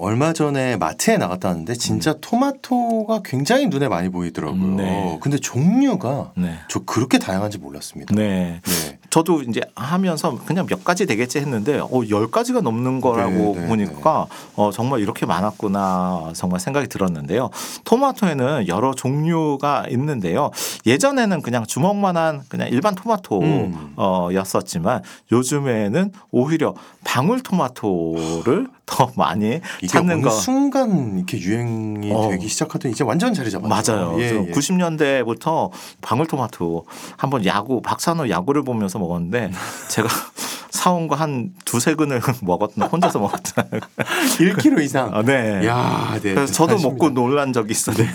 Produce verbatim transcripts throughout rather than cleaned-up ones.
얼마 전에 마트에 나갔다 왔는데 진짜 음. 토마토가 굉장히 눈에 많이 보이더라고요. 네. 근데 종류가 네. 저 그렇게 다양한지 몰랐습니다. 네. 네. 저도 이제 하면서 그냥 몇 가지 되겠지 했는데 어, 열 가지가 넘는 거라고 네, 네, 보니까 네. 어, 정말 이렇게 많았구나 정말 생각이 들었는데요. 토마토에는 여러 종류가 있는데요. 예전에는 그냥 주먹만한 그냥 일반 토마토였었지만 음. 요즘에는 오히려 방울토마토를 더 많이 찾는 거. 순간 이렇게 유행이 어. 되기 시작하더니 이제 완전 자리 잡았죠. 맞아요. 예, 예. 구십 년대부터 방울토마토 한번 야구 박찬호 야구를 보면서 먹었는데 제가 사온 거 한 두세 근을 먹었나 혼자서 먹었잖아요. 일 킬로그램 이상. 아, 네. 야, 네. 그래서 저도 먹고 놀란 적이 있었는데.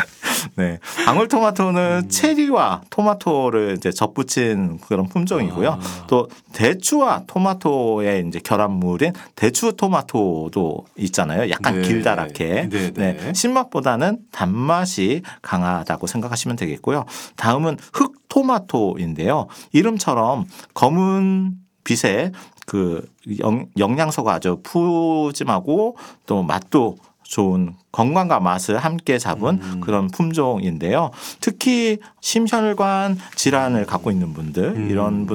네. 방울토마토는 음. 체리와 토마토를 이제 접붙인 그런 품종이고요. 아. 또 대추와 토마토의 이제 결합물인 대추 토마토도 있잖아요. 약간 네. 길다랗게. 네. 네. 네. 신맛보다는 단맛이 강하다고 생각하시면 되겠고요. 다음은 흑토마토인데요. 이름처럼 검은 빛에 그 영, 영양소가 아주 푸짐하고 또 맛도 좋은 건강과 맛을 함께 잡은 음. 그런 품종인데요. 특히 심혈관 질환을 갖고 있는 분들 음. 이런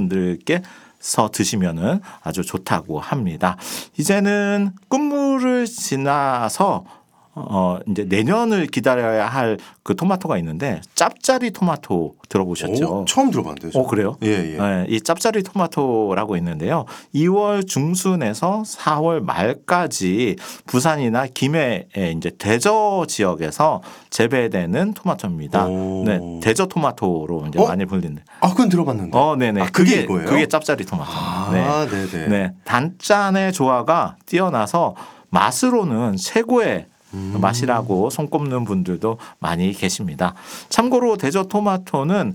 분들께서 드시면은 아주 좋다고 합니다. 이제는 끝물을 지나서 어 이제 내년을 기다려야 할 그 토마토가 있는데 짭짜리 토마토 들어보셨죠? 오, 처음 들어봤는데요. 어 그래요? 예, 예. 네, 이 짭짜리 토마토라고 있는데요. 이월 중순에서 사월 말까지 부산이나 김해의 이제 대저 지역에서 재배되는 토마토입니다. 네, 대저 토마토로 이제 어? 많이 불리는. 아, 그건 들어봤는데. 어, 네네. 아, 그게 이거예요? 그게 짭짜리 토마토. 아, 네, 네네. 네, 단짠의 조화가 뛰어나서 맛으로는 최고의 음. 맛이라고 손꼽는 분들도 많이 계십니다. 참고로 대저 토마토는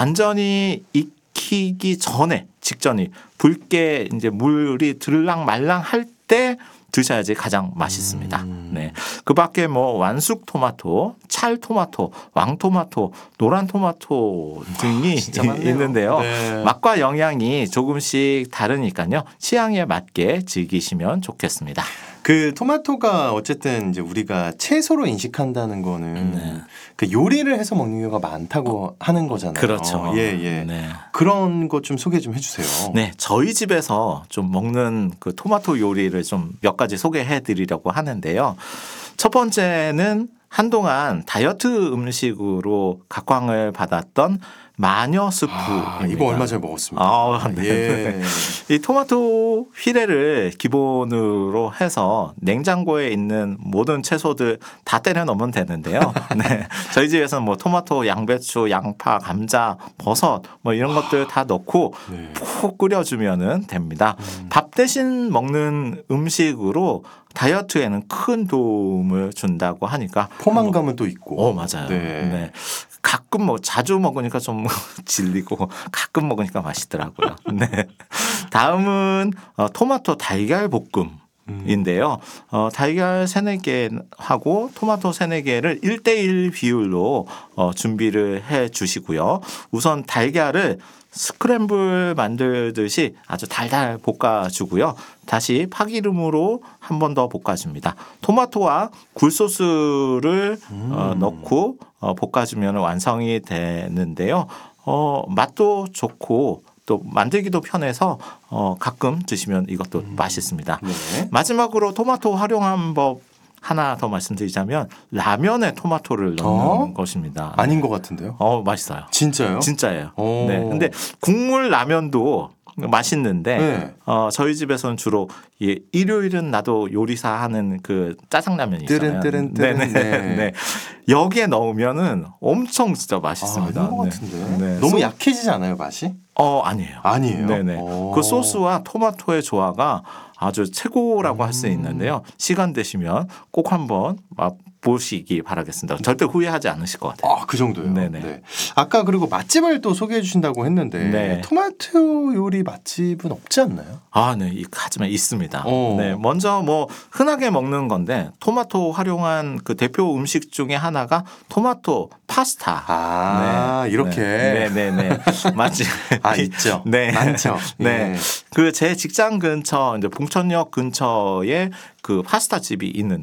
완전히 익히기 전에 직전이 붉게 이제 물이 들랑말랑 할 때 드셔야지 가장 맛있습니다. 음. 네. 그 밖에 뭐 완숙 토마토, 찰 토마토, 왕 토마토, 노란 토마토 등이 아, 있는데요. 네. 맛과 영양이 조금씩 다르니까요. 취향에 맞게 즐기시면 좋겠습니다. 그 토마토가 어쨌든 이제 우리가 채소로 인식한다는 거는 네. 그 요리를 해서 먹는 경우가 많다고 어, 하는 거잖아요. 그렇죠. 예, 예. 네. 그런 것 좀 소개 좀 해주세요. 네, 저희 집에서 좀 먹는 그 토마토 요리를 좀 몇 가지 소개해드리려고 하는데요. 첫 번째는 한동안 다이어트 음식으로 각광을 받았던 마녀 스프입니다. 아, 이거 얼마 전에 먹었습니다. 아, 네. 예. 이 토마토 휘레를 기본으로 해서 냉장고에 있는 모든 채소들 다 때려 넣으면 되는데요. 네. 저희 집에서는 뭐 토마토, 양배추, 양파, 감자, 버섯 뭐 이런 것들 다 넣고 네. 푹 끓여주면은 됩니다. 음. 밥 대신 먹는 음식으로 다이어트에는 큰 도움을 준다고 하니까 포만감은 또 있고. 어, 맞아요. 네. 네. 가끔 뭐 자주 먹으니까 좀 질리고 가끔 먹으니까 맛있더라고요. 네. 다음은 어, 토마토 달걀 볶음인데요. 어, 달걀 세네 개 하고 토마토 세네 개를 일 대일 비율로 어, 준비를 해 주시고요. 우선 달걀을 스크램블 만들듯이 아주 달달 볶아주고요. 다시 파기름으로 한 번 더 볶아줍니다. 토마토와 굴소스를 음. 어, 넣고 어, 볶아주면 완성이 되는데요. 어, 맛도 좋고 또 만들기도 편해서 어, 가끔 드시면 이것도 음. 맛있습니다. 네. 마지막으로 토마토 활용한 법 하나 더 말씀드리자면 라면에 토마토를 넣는 어? 것입니다. 아닌 것 같은데요? 어, 맛있어요. 진짜요? 진짜예요. 오. 네. 근데 국물 라면도 맛있는데 네. 어, 저희 집에서는 주로 예, 일요일은 나도 요리사 하는 그 짜장라면 있잖아요. 뜨른 뜨른 뜨른. 네. 네. 여기에 넣으면은 엄청 진짜 맛있습니다. 아, 아닌 것 같은데. 네. 너무 소... 약해지지 않아요, 맛이? 어, 아니에요. 아니에요. 네네. 그 소스와 토마토의 조화가 아주 최고라고 음. 할 수 있는데요. 시간 되시면 꼭 한번 맛보시기 바라겠습니다. 절대 후회하지 않으실 것 같아요. 아, 그 정도요? 네네. 네. 아까 그리고 맛집을 또 소개해 주신다고 했는데 네. 토마토 요리 맛집은 없지 않나요? 아, 네. 하지만 있습니다. 오. 네. 먼저 뭐 흔하게 먹는 건데 토마토 활용한 그 대표 음식 중에 하나가 토마토 파스타. 아, 네. 이렇게. 네네네. 네, 네. 맛집. 아, 있죠. 네. 많죠. 네. 네. 그 제 직장 근처 이제 봉천역 근처에 그 파스타 집이 있는데